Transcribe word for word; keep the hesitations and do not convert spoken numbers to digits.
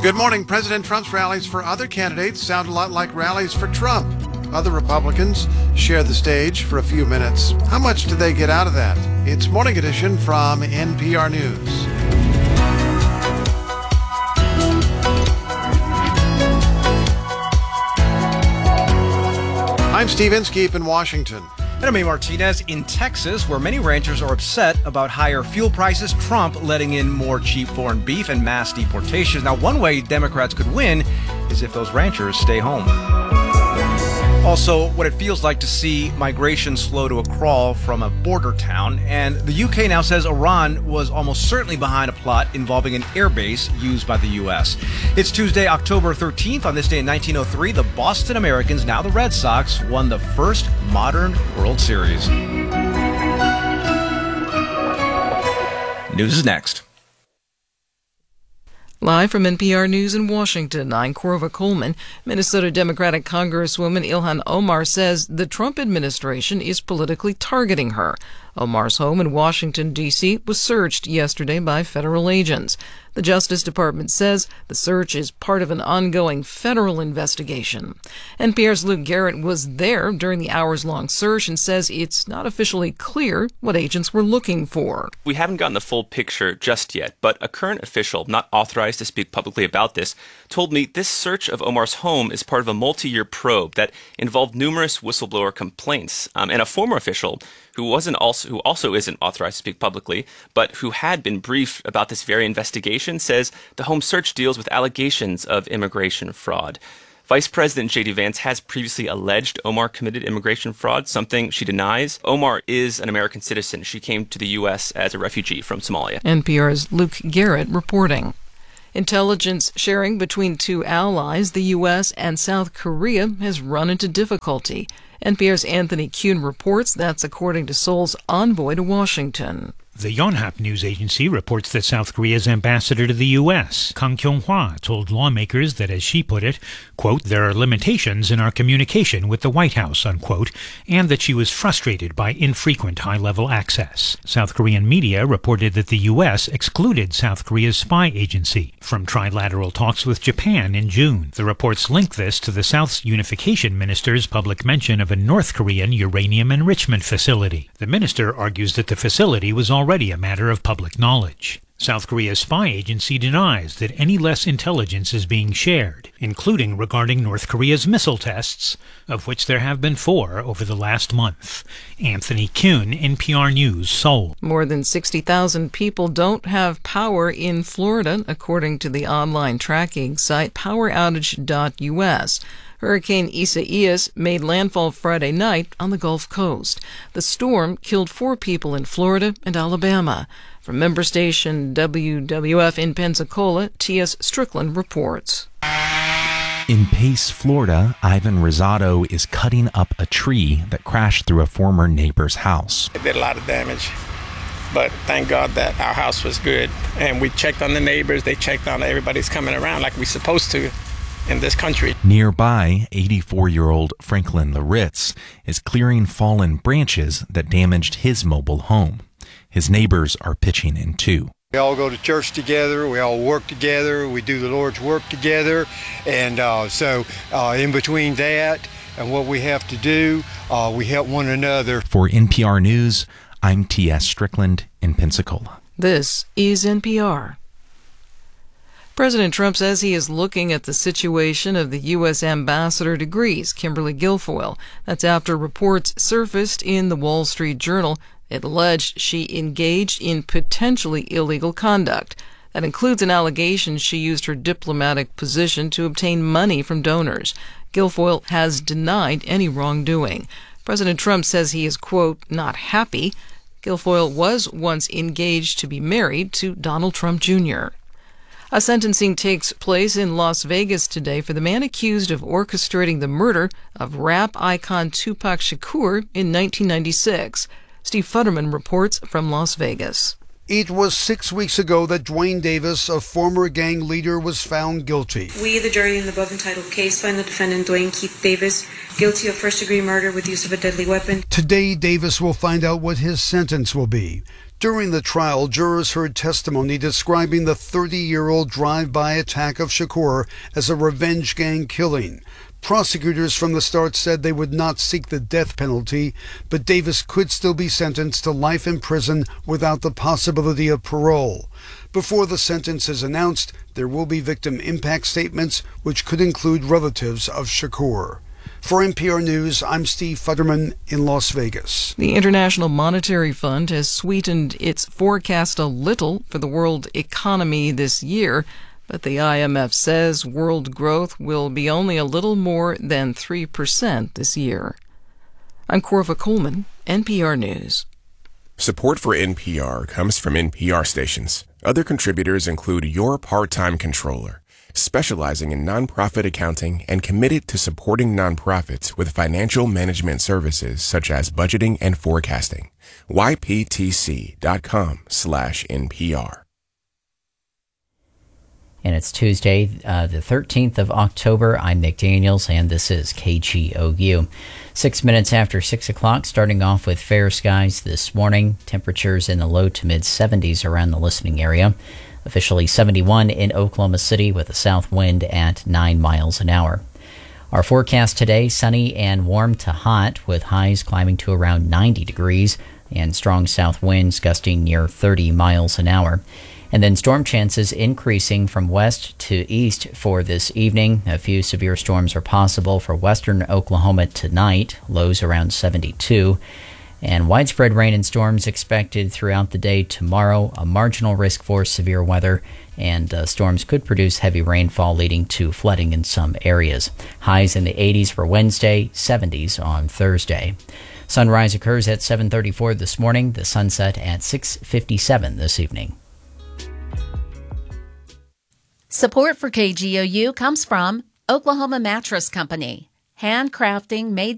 Good morning. President Trump's rallies for other candidates sound a lot like rallies for Trump. Other Republicans share the stage for a few minutes. How much do they get out of that? It's Morning Edition from N P R News. I'm Steve Inskeep in Washington. And I'm A. Martinez in Texas, where many ranchers are upset about higher fuel prices, Trump letting in more cheap foreign beef, and mass deportations. Now, one way Democrats could win is if those ranchers stay home. Also, what it feels like to see migration slow to a crawl from a border town. And the U K now says Iran was almost certainly behind a plot involving an airbase used by the U S. It's Tuesday, October thirteenth. On this day in nineteen oh three, the Boston Americans, now the Red Sox, won the first modern World Series. News is next. Live from N P R News in Washington, I'm Corva Coleman. Minnesota Democratic Congresswoman Ilhan Omar says the Trump administration is politically targeting her. Omar's home in Washington, D C was searched yesterday by federal agents. The Justice Department says the search is part of an ongoing federal investigation. N P R's Luke Garrett was there during the hours-long search and says it's not officially clear what agents were looking for. We haven't gotten the full picture just yet, but a current official, not authorized to speak publicly about this, told me this search of Omar's home is part of a multi-year probe that involved numerous whistleblower complaints. Um, and a former official who wasn't also who also isn't authorized to speak publicly, but who had been briefed about this very investigation, says the home search deals with allegations of immigration fraud. Vice President J D Vance has previously alleged Omar committed immigration fraud, something she denies. Omar is an American citizen. She came to the U S as a refugee from Somalia. N P R's Luke Garrett reporting. Intelligence sharing between two allies, the U S and South Korea, has run into difficulty. N P R's Anthony Kuhn reports that's according to Seoul's envoy to Washington. The Yonhap news agency reports that South Korea's ambassador to the U S, Kang Kyung-hwa, told lawmakers that, as she put it, quote, there are limitations in our communication with the White House, unquote, and that she was frustrated by infrequent high-level access. South Korean media reported that the U S excluded South Korea's spy agency from trilateral talks with Japan in June. The reports link this to the South's unification minister's public mention of a North Korean uranium enrichment facility. The minister argues that the facility was already already a matter of public knowledge. South Korea's spy agency denies that any less intelligence is being shared, including regarding North Korea's missile tests, of which there have been four over the last month. Anthony Kuhn, N P R News, Seoul. More than sixty thousand people don't have power in Florida, according to the online tracking site power outage dot U S. Hurricane Isaias made landfall Friday night on the Gulf Coast. The storm killed four people in Florida and Alabama. From member station W W F in Pensacola, T S Strickland reports. In Pace, Florida, Ivan Rosado is cutting up a tree that crashed through a former neighbor's house. It did a lot of damage, but thank God that our house was good. And we checked on the neighbors. They checked on everybody's coming around like we're supposed to in this country. Nearby, eighty-four-year-old Franklin Laritz is clearing fallen branches that damaged his mobile home. His neighbors are pitching in too. We all go to church together, we all work together, we do the Lord's work together, and uh, so uh, in between that and what we have to do, uh, we help one another. For N P R News, I'm T S Strickland in Pensacola. This is N P R. President Trump says he is looking at the situation of the U S ambassador to Greece, Kimberly Guilfoyle. That's after reports surfaced in the Wall Street Journal. It alleged she engaged in potentially illegal conduct. That includes an allegation she used her diplomatic position to obtain money from donors. Guilfoyle has denied any wrongdoing. President Trump says he is, quote, not happy. Guilfoyle was once engaged to be married to Donald Trump Junior A sentencing takes place in Las Vegas today for the man accused of orchestrating the murder of rap icon Tupac Shakur in nineteen ninety-six. Steve Futterman reports from Las Vegas. It was six weeks ago that Dwayne Davis, a former gang leader, was found guilty. We, the jury in the above entitled case, find the defendant Dwayne Keith Davis guilty of first-degree murder with use of a deadly weapon. Today, Davis will find out what his sentence will be. During the trial, jurors heard testimony describing the thirty-year-old drive-by attack of Shakur as a revenge gang killing. Prosecutors from the start said they would not seek the death penalty, but Davis could still be sentenced to life in prison without the possibility of parole. Before the sentence is announced, there will be victim impact statements, which could include relatives of Shakur. For N P R News, I'm Steve Futterman in Las Vegas. The International Monetary Fund has sweetened its forecast a little for the world economy this year, but the I M F says world growth will be only a little more than three percent this year. I'm Corva Coleman, N P R News. Support for N P R comes from N P R stations. Other contributors include Your Part-Time Controller, specializing in nonprofit accounting and committed to supporting nonprofits with financial management services such as budgeting and forecasting. Y P T C dot com slash N P R. And it's Tuesday, uh, the thirteenth of October. I'm Nick Daniels, and this is K G O U. Six minutes after six o'clock, starting off with fair skies this morning. Temperatures in the low to mid seventies around the listening area. Officially seventy-one in Oklahoma City with a south wind at nine miles an hour. Our forecast today, sunny and warm to hot, with highs climbing to around ninety degrees and strong south winds gusting near thirty miles an hour. And then storm chances increasing from west to east for this evening. A few severe storms are possible for western Oklahoma tonight, lows around seventy-two. And widespread rain and storms expected throughout the day tomorrow. A marginal risk for severe weather, and uh, storms could produce heavy rainfall leading to flooding in some areas. Highs in the eighties for Wednesday, seventies on Thursday. Sunrise occurs at seven thirty-four this morning, the sunset at six fifty-seven this evening. Support for K G O U comes from Oklahoma Mattress Company, handcrafting made